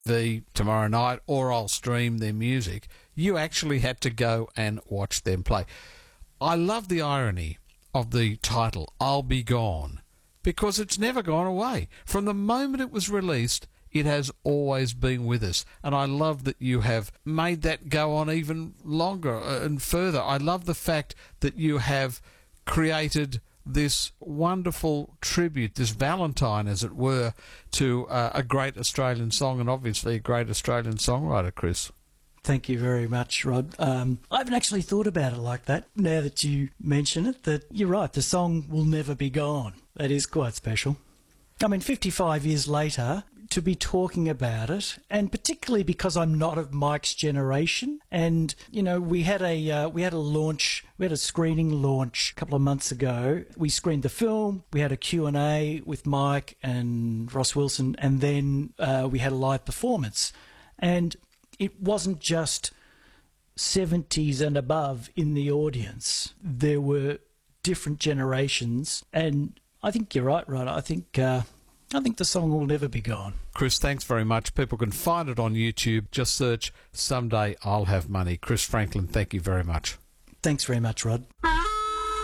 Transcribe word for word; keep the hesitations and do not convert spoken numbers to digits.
V tomorrow night, or I'll stream their music. You actually had to go and watch them play. I love the irony of the title, I'll Be Gone, because it's never gone away. From the moment it was released, it has always been with us. And I love that you have made that go on even longer and further. I love the fact that you have created this wonderful tribute, this Valentine, as it were, to uh, a great Australian song, and obviously a great Australian songwriter, Chris. Thank you very much, Rod. Um, I haven't actually thought about it like that. Now that you mention it, that you're right, the song will never be gone. That is quite special. I mean, fifty-five years later, to be talking about it, and particularly because I'm not of Mike's generation, and, you know, we had a uh, we had a launch, we had a screening launch a couple of months ago. We screened the film, we had a Q and A with Mike and Ross Wilson, and then uh, we had a live performance. And it wasn't just seventies and above in the audience. There were different generations, and I think you're right, Rod. I think uh, I think the song will never be gone. Chris, thanks very much. People can find it on YouTube. Just search Someday I'll Have Money. Chris Franklin, thank you very much. Thanks very much, Rod.